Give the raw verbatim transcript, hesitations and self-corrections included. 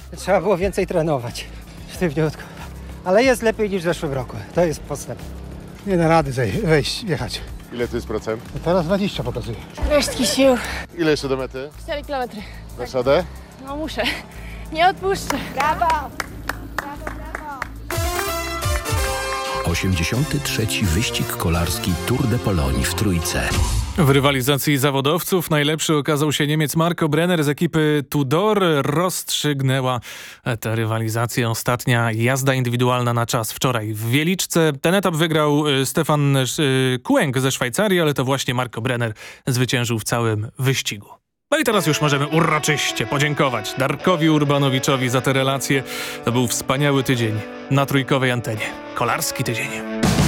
Trzeba było więcej trenować, sztywniutko. Ale jest lepiej niż w zeszłym roku, to jest postęp. Nie da rady zej- wejść, jechać. Ile to jest procent? Teraz dwadzieścia pokazuje. Resztki sił. Ile jeszcze do mety? cztery kilometry. Dasz radę? No muszę. Nie odpuszczę. Brawo! osiemdziesiąty trzeci wyścig kolarski Tour de Pologne w Trójce. W rywalizacji zawodowców najlepszy okazał się Niemiec Marco Brenner z ekipy Tudor. Rozstrzygnęła tę rywalizację ostatnia jazda indywidualna na czas wczoraj w Wieliczce. Ten etap wygrał Stefan Kuenk ze Szwajcarii, ale to właśnie Marco Brenner zwyciężył w całym wyścigu. No i teraz już możemy uroczyście podziękować Darkowi Urbanowiczowi za te relacje. To był wspaniały tydzień na trójkowej antenie. Kolarski tydzień.